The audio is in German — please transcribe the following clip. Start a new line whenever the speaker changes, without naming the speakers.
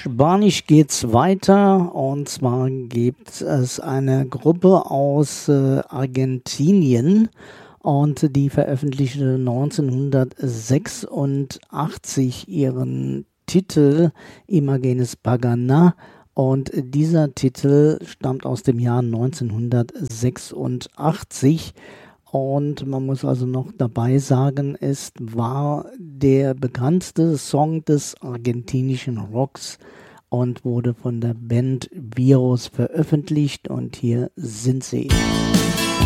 Spanisch geht's weiter, und zwar gibt es eine Gruppe aus Argentinien, und die veröffentlichte 1986 ihren Titel Imágenes Paganas, und dieser Titel stammt aus dem Jahr 1986. Und man muss also noch dabei sagen, es war der bekannteste Song des argentinischen Rocks und wurde von der Band Virus veröffentlicht. Und hier sind sie.